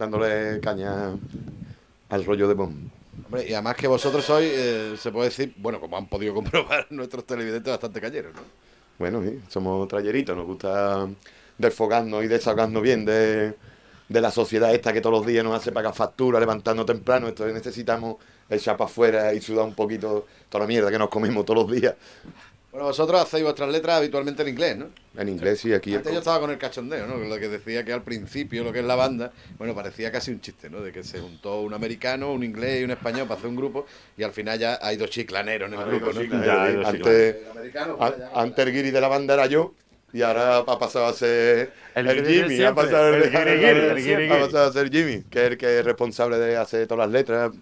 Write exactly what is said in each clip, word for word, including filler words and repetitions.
dándole caña al rollo de Bond. Hombre, y además que vosotros sois, eh, se puede decir, bueno, como han podido comprobar nuestros televidentes, bastante cañeros, ¿no? Bueno, sí, somos trayeritos, nos gusta desfogarnos y desahogarnos bien de, de la sociedad esta que todos los días nos hace pagar factura, levantando temprano. Entonces necesitamos echar para afuera y sudar un poquito toda la mierda que nos comemos todos los días. Bueno, vosotros hacéis vuestras letras habitualmente en inglés, ¿no? En inglés y aquí... el Antes yo co- estaba con el cachondeo, ¿no? Lo que decía que al principio lo que es la banda, bueno, parecía casi un chiste, ¿no? De que se juntó un americano, un inglés y un español para hacer un grupo y al final ya hay dos chiclaneros en el grupo, ¿no? Ya, hay dos Antes, El americano, a- fuera ya. antes el guiri de la banda era yo y ahora ha pasado a ser El el, guiri de Jimmy, ha siempre, pasado, el guiri guiri, el guiri ha guiri. pasado a ser Jimmy, que es el que es responsable de hacer todas las letras,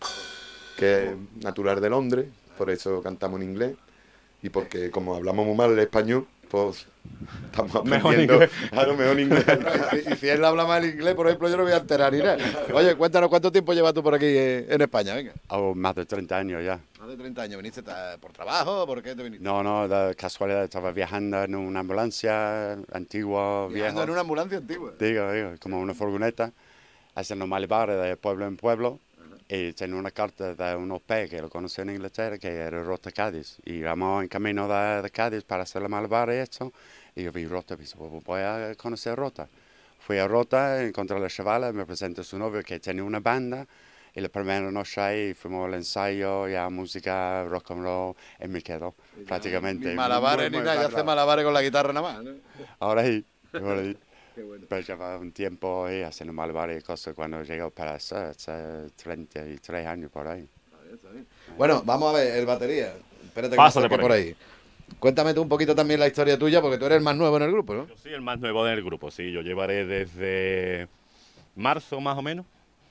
que es natural de Londres, por eso cantamos en inglés y porque como hablamos muy mal el español, pues estamos Mejor aprendiendo inglés. a lo mejor inglés. Y si, y si él habla mal inglés, por ejemplo, yo no voy a enterar ni nada. Oye, cuéntanos cuánto tiempo llevas tú por aquí eh, en España, venga. Hago más de treinta años ya. Más de treinta años. ¿Viniste ta- por trabajo? ¿Por qué te viniste? No, no, de casualidad estaba viajando en una ambulancia antigua, Viajando vieja. en una ambulancia antigua. Digo, digo, como una furgoneta, haciendo malabares de pueblo en pueblo. Y tenía una carta de un O P que lo conocí en Inglaterra, que era Rota Cádiz. Y íbamos en camino de, de Cádiz para hacer la malabares y esto. Y yo vi Rota, y dije, pues voy a conocer Rota. Fui a Rota, encontré a la chavala, me presenté a su novio que tenía una banda. Y la primera noche ahí fuimos al ensayo, ya música, rock and roll, y me quedo prácticamente. Ni malabares muy, ni muy nada, ya hace bárbaro. malabares con la guitarra nada más, ¿no? Ahora sí, ahora sí. Qué bueno. Pero lleva un tiempo ahí haciendo malabares y cosas cuando llego para eso, hace treinta y tres años por ahí. Está bien, está bien. Bueno, vamos a ver, el batería. Espérate que Pásale me acerque por por ahí. Cuéntame tú un poquito también la historia tuya, porque tú eres el más nuevo en el grupo, ¿no? Yo soy el más nuevo del grupo, sí. Yo llevaré desde marzo más o menos.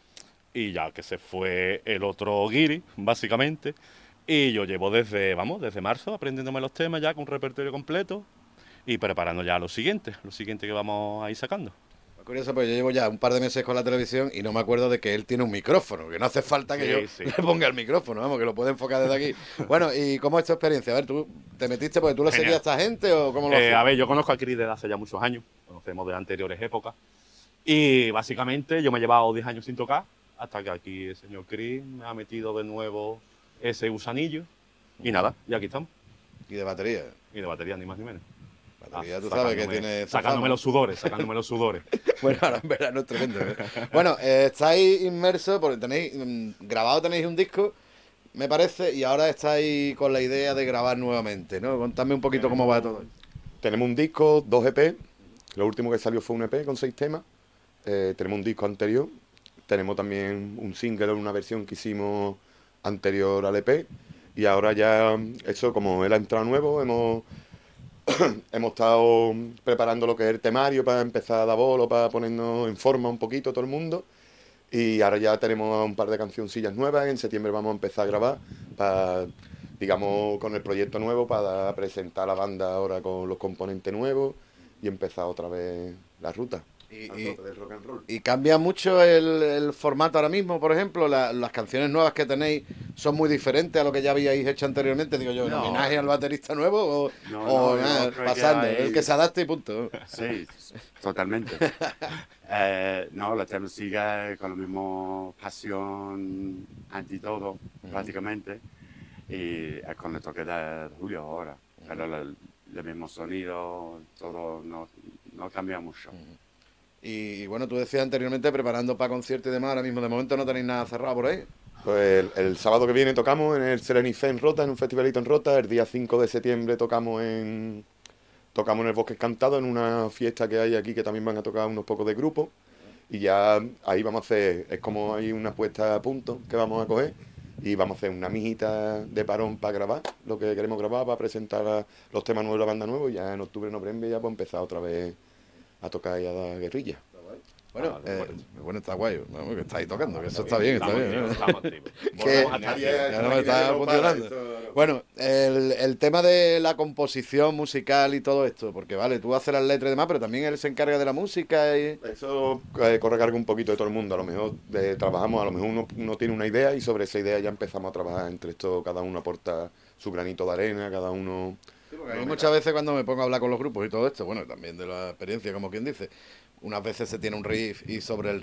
Y ya que se fue el otro guiri, básicamente. Y yo llevo desde, vamos, desde marzo aprendiéndome los temas ya con un repertorio completo. Y preparando ya lo siguiente, lo siguiente que vamos a ir sacando. Curioso, pues yo llevo ya un par de meses con la televisión y no me acuerdo de que él tiene un micrófono, que no hace falta que Sí, yo sí. le ponga el micrófono, vamos, que lo puede enfocar desde aquí. Bueno, ¿y cómo es tu experiencia? A ver, ¿tú te metiste porque tú le Genial. seguías a esta gente o cómo lo Eh, hacías? a ver, yo conozco a Chris desde hace ya muchos años, conocemos de anteriores épocas. Y básicamente yo me he llevado diez años sin tocar, hasta que aquí el señor Chris me ha metido de nuevo ese gusanillo. Y nada, y aquí estamos. Y de batería. Y de batería, ni más ni menos. Batería, Ah, tú sabes que sacándome- tiene esa Sacándome fama. los sudores, sacándome los sudores. Bueno, ahora en verano es tremendo. ¿eh? Bueno, eh, estáis inmersos, porque tenéis mm, grabado tenéis un disco, me parece, y ahora estáis con la idea de grabar nuevamente, ¿no? Contadme un poquito cómo va todo. Tenemos un disco, dos E P. Lo último que salió fue un E P con seis temas. Eh, tenemos un disco anterior. Tenemos también un single, una versión que hicimos anterior al E P. Y ahora ya, eso como él ha entrado nuevo, hemos, hemos estado preparando lo que es el temario para empezar a dar bolo, para ponernos en forma un poquito todo el mundo. Y ahora ya tenemos un par de cancioncillas nuevas. En septiembre vamos a empezar a grabar para, digamos, con el proyecto nuevo para presentar a la banda ahora con los componentes nuevos y empezar otra vez la ruta. Y, Al y- tope del rock and roll. y cambia mucho el, el formato ahora mismo, por ejemplo, la- las canciones nuevas que tenéis son muy diferentes a lo que ya habíais hecho anteriormente, digo yo, en No. homenaje al baterista nuevo o, No, o no, yo nada, creo que pasando, hay- el que se adapte y punto. Sí, totalmente. Eh, no, la tema sigue con la misma pasión anti todo, prácticamente. Y es con el toque de Julio ahora. Pero el, el mismo sonido, todo no, no cambia mucho. Y, y bueno, tú decías anteriormente preparando para conciertos y demás, ahora mismo de momento no tenéis nada cerrado por ahí. Pues el, el sábado que viene tocamos en el Serenife en Rota, en un festivalito en Rota. El día cinco de septiembre tocamos en tocamos en el Bosque Encantado, en una fiesta que hay aquí que también van a tocar unos pocos de grupos. Y ya ahí vamos a hacer, es como hay una puesta a punto que vamos a coger. Y vamos a hacer una mijita de parón para grabar, lo que queremos grabar, para presentar a- los temas nuevos de la banda nueva. Y ya en octubre, noviembre ya pues empezar otra vez a tocar y a dar guerrilla. Bueno, Ah, de eh, acuerdo. bueno, está guay, vamos, que estáis tocando, que eso está bien, está Estamos bien. activos, ¿eh? estamos activos. Que- Volvemos a estar Nadie- activos. Ya no me está funcionando. Bueno, el, el tema de la composición musical y todo esto, porque vale, tú haces las letras y demás, pero también él se encarga de la música y... Eso eh, corre a cargo un poquito de todo el mundo. A lo mejor eh, trabajamos, a lo mejor uno, uno tiene una idea y sobre esa idea ya empezamos a trabajar entre esto. Cada uno aporta su granito de arena, cada uno... Sí, porque a mí muchas veces cuando me pongo a hablar con los grupos y todo esto, bueno, también de la experiencia, como quien dice, unas veces se tiene un riff y sobre el